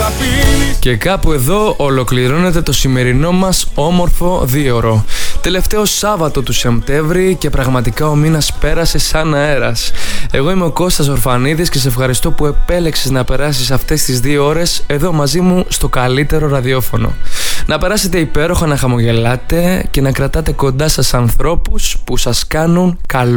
Και κάπου εδώ ολοκληρώνεται το σημερινό μας όμορφο δίωρο. Τελευταίο Σάββατο του Σεπτέμβρη και πραγματικά ο μήνας πέρασε σαν αέρας. Εγώ είμαι ο Κώστας Ορφανίδης και σε ευχαριστώ που επέλεξες να περάσεις αυτές τις 2 ώρες εδώ μαζί μου στο καλύτερο ραδιόφωνο. Να περάσετε υπέροχα, να χαμογελάτε και να κρατάτε κοντά σας ανθρώπους που σας κάνουν καλό.